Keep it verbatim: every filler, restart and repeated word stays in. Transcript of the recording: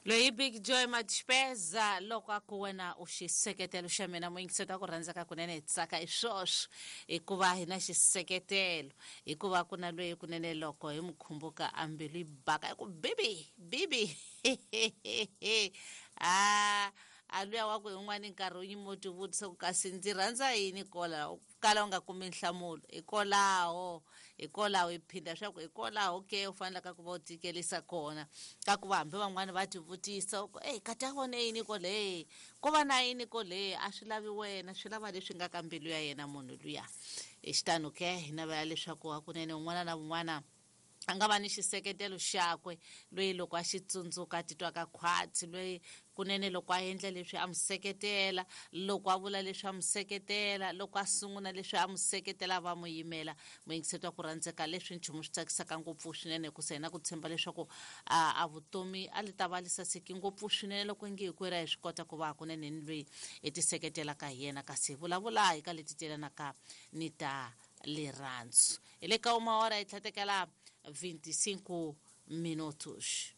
loyi Big Joy Matispeza loko a ku wena u xiseketelo xa mina muyingiseri wa ku rhandzaka kunene hi tsaka hi swoswo hikuva hi na xiseketelo hikuva ku na loyi kunene loko hi mukhumbuka a mbilu yi baka ku bibi bibi ah a luya wa ku yin'wana nkarhi wu nyimo ti vutisa ku kasi ndzi rhandza yini kola kala u nga kumi nhlamulo hikolaho hikolaho hi phinda swa ku hikolaho ke u fanelaka ku va u tikelisa kona ka ku va hambi van'wana va ti vutisa ku ey kata vone yini kole ko va na yini kole a swi lavi wena swi lava leswi nga ka mbilu ya yena munhu luya hi xitano ke hi navela leswaku hakunene un'wana na un'wana a nga va ni xiseketelo xakwe loyi loko a xi tsundzuka titwaka khwatsi loyi kunene loko a endla leswi a mi seketela loko a vula leswi a mi seketela loko a sungula leswi a mi seketela va mu yimela muyingiseri wa ku rhandzeka leswi nchumu swi tsakisaka ngopfu swinene ku sena ku tshemba leswaku a a vutomi a li ta va li saseki ngopfu swinene loko nge hi kwera hi swi kota ku va kunene ni loyi hi ti seketelaka hi yena kasi vulavula hi ka leti telanaka ni ta lirhandzu hi le ka uma hora hi tlhatekela vhinticinco minutos